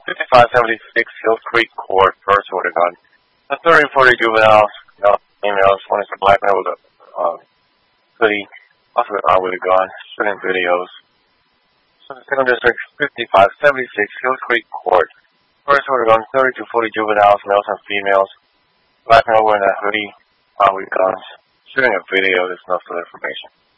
5576 Hills Creek Court, First Oregon. The 30 and 40 juveniles, females, one is a black man with a hoodie, also with a gun, shooting videos. So the second district, 5576 Hills Creek Court, First Oregon, 30 to 40 juveniles, males and females, black man wearing a hoodie, with guns, shooting a video. There's no further information.